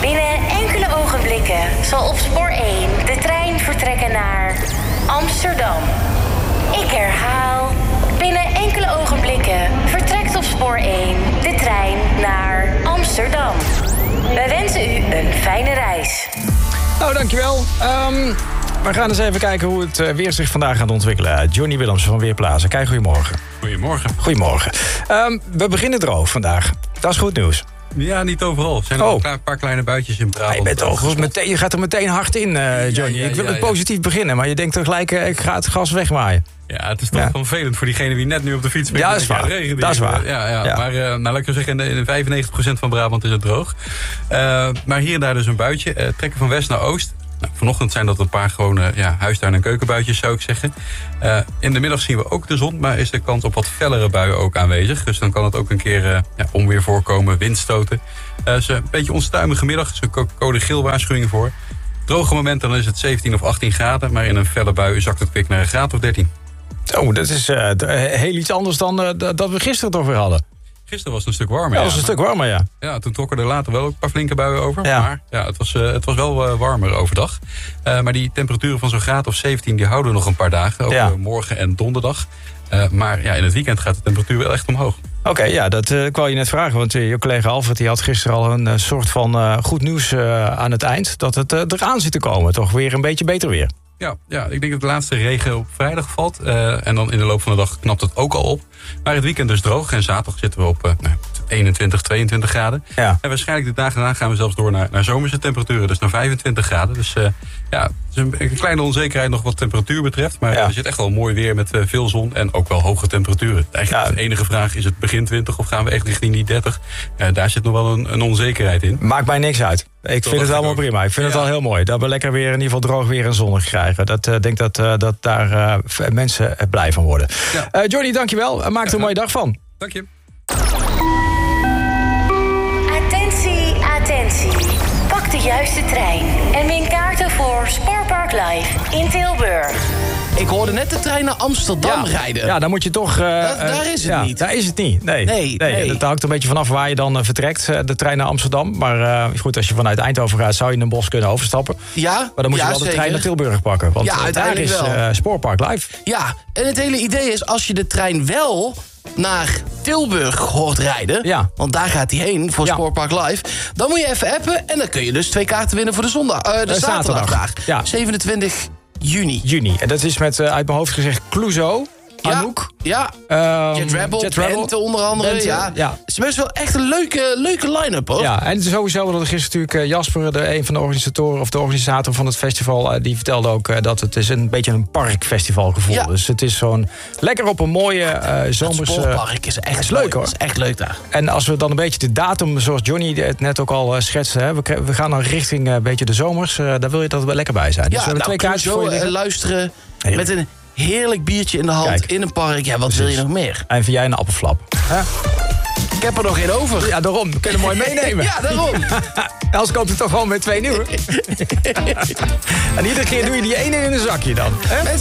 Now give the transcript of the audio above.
Binnen enkele ogenblikken zal op spoor 1 de trein vertrekken naar Amsterdam. Ik herhaal, binnen enkele ogenblikken vertrekt op spoor 1 de trein naar Amsterdam. We wensen u een fijne reis. Nou, dankjewel. We gaan eens even kijken hoe het weer zich vandaag gaat ontwikkelen. Johnny Willems van Weerplaza. Kijk, goedemorgen. Goedemorgen. We beginnen droog vandaag. Dat is goed nieuws. Ja, niet overal. Er zijn al een paar kleine buitjes in Brabant. Je gaat er meteen hard in, Johnny. Ik wil positief beginnen, maar je denkt tegelijk, ik ga het gas wegwaaien. Ja, het is toch vervelend voor diegene die net nu op de fiets bent. Ja, dat is waar. Dat is waar. Maar laat ik zo zeggen, in 95% van Brabant is het droog. Maar hier en daar dus een buitje. Trekken van west naar oost. Nou, vanochtend zijn dat een paar gewone huistuin- en keukenbuitjes, zou ik zeggen. In de middag zien we ook de zon, maar is de kans op wat fellere buien ook aanwezig. Dus dan kan het ook een keer onweer voorkomen, windstoten. Dus een beetje onstuimige middag, dus een code geel waarschuwing voor. Droge moment, dan is het 17 of 18 graden, maar in een felle bui zakt het kwik naar een graad of 13. Oh, dat is heel iets anders dan dat we gisteren toch weer hadden. Gisteren was het een stuk warmer. Ja, dat was een stuk warmer, ja. Ja, toen trokken er later wel ook een paar flinke buien over. Ja. Maar ja, het was wel warmer overdag. Maar die temperaturen van zo'n graad of 17... die houden nog een paar dagen. Ook morgen en donderdag. Maar ja, in het weekend gaat de temperatuur wel echt omhoog. Oké, dat ik wou je net vragen. Want je collega Alfred die had gisteren al een soort van goed nieuws aan het eind. Dat het eraan zit te komen. Toch weer een beetje beter weer. Ja, ik denk dat de laatste regen op vrijdag valt. En dan in de loop van de dag knapt het ook al op. Maar het weekend dus droog. En zaterdag zitten we op 21, 22 graden. Ja. En waarschijnlijk de dagen daarna gaan we zelfs door naar zomerse temperaturen. Dus naar 25 graden. Dus het is een kleine onzekerheid nog wat temperatuur betreft. Maar er zit echt wel mooi weer met veel zon en ook wel hoge temperaturen. Eigenlijk de enige vraag is het begin 20 of gaan we echt richting die 30? Daar zit nog wel een onzekerheid in. Maakt mij niks uit. Ik vind het allemaal prima. Ik vind het al heel mooi. Dat we lekker weer in ieder geval droog weer en zonnig krijgen. Ik denk dat daar mensen blij van worden. Ja. Johnny, dankjewel. Maak er een mooie dag van. Dank je. Attentie. Pak de juiste trein en win kaarten voor Spoorpark Live in Tilburg. Ik hoorde net de trein naar Amsterdam rijden. Ja, dan moet je toch... daar is het niet. Daar is het niet, nee. Dat hangt een beetje vanaf waar je dan vertrekt, de trein naar Amsterdam. Maar goed, als je vanuit Eindhoven gaat, zou je een bos kunnen overstappen. Ja, maar dan moet je wel de trein naar Tilburg pakken. Want daar is Spoorpark Live. Ja, en het hele idee is, als je de trein wel naar Tilburg hoort rijden, want daar gaat hij heen voor Spoorpark Live, dan moet je even appen en dan kun je dus 2 kaarten winnen voor de zaterdag. Ja. 27 juni. En dat is met, uit mijn hoofd gezegd, Clouseau, Anouk. Ja, Jet Rebel, Bente onder andere. Het is best wel echt een leuke line-up, hoor. Ja, en sowieso, dat er gisteren natuurlijk Jasper, een van de organisatoren of de organisator van het festival, die vertelde ook dat het is een beetje een parkfestivalgevoel. Ja. Dus het is zo'n lekker op een mooie zomers. Het Spoorpark is echt leuk, hoor. Het is echt leuk daar. En als we dan een beetje de datum, zoals Johnny het net ook al schetste, hè, we gaan dan richting een beetje de zomers. Daar wil je dat we lekker bij zijn. Dus we hebben 2 kaartjes voor je luisteren met een heerlijk biertje in de hand in een park. Ja, wat wil je nog meer? En vind jij een appelflap? Ik heb er nog geen over. Ja, daarom. We kunnen mooi meenemen. Ja, daarom. Anders koopt het toch gewoon met 2 nieuwe. En iedere keer doe je die ene in een zakje dan. Hè?